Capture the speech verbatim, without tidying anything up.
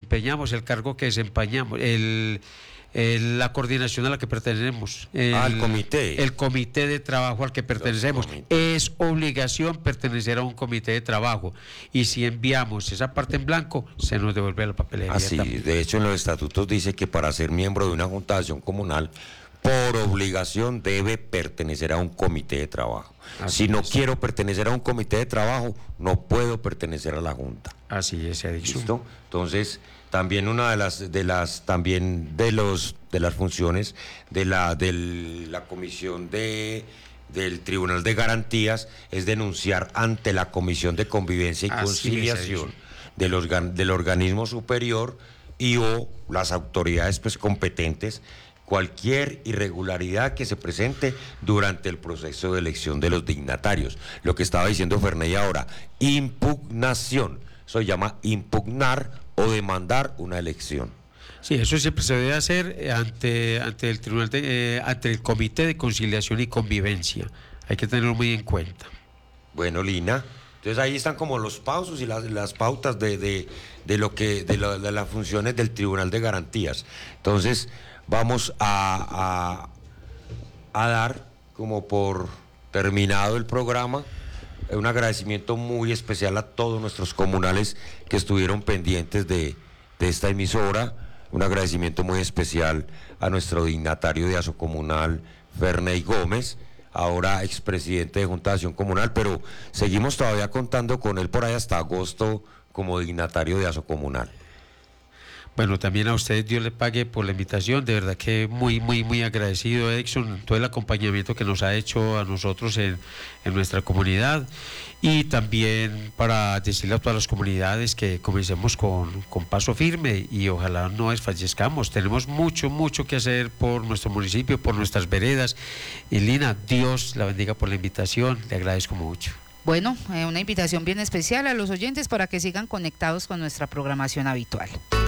desempeñamos, el cargo que desempeñamos, el, el, la coordinación a la que pertenecemos, el, al comité. el comité de trabajo al que pertenecemos. Es obligación pertenecer a un comité de trabajo, y si enviamos esa parte en blanco, se nos devuelve la papelería. Así, también. De hecho en los estatutos dice que para ser miembro de una junta de acción comunal, por obligación debe pertenecer a un comité de trabajo. Así si no es. quiero pertenecer a un comité de trabajo, no puedo pertenecer a la junta. Así es, Edison. ¿Listo? Entonces, también una de las de las también de los de las funciones de la de la comisión de del Tribunal de Garantías es denunciar ante la Comisión de Convivencia y Así Conciliación es, de los, del organismo superior y o las autoridades pues competentes cualquier irregularidad que se presente durante el proceso de elección de los dignatarios. Lo que estaba diciendo Ferney ahora, impugnación, eso se llama impugnar o demandar una elección. Sí, eso siempre se debe hacer ante, ante el tribunal de, eh, ante el Comité de Conciliación y Convivencia. Hay que tenerlo muy en cuenta. Bueno, Lina, entonces ahí están como los pausos y las, las pautas de, de, de lo que de, lo, de las funciones del Tribunal de Garantías. Entonces vamos a, a, a dar como por terminado el programa. Un agradecimiento muy especial a todos nuestros comunales que estuvieron pendientes de, de esta emisora. Un agradecimiento muy especial a nuestro dignatario de Asocomunal, Ferney Gómez, ahora expresidente de Junta de Acción Comunal, pero seguimos todavía contando con él por ahí hasta agosto como dignatario de Asocomunal. Bueno, también a ustedes Dios le pague por la invitación, de verdad que muy, muy, muy agradecido, Edson, todo el acompañamiento que nos ha hecho a nosotros en, en nuestra comunidad, y también para decirle a todas las comunidades que comencemos con, con paso firme y ojalá no desfallezcamos. Tenemos mucho, mucho que hacer por nuestro municipio, por nuestras veredas, y Lina, Dios la bendiga por la invitación, le agradezco mucho. Bueno, eh, una invitación bien especial a los oyentes para que sigan conectados con nuestra programación habitual.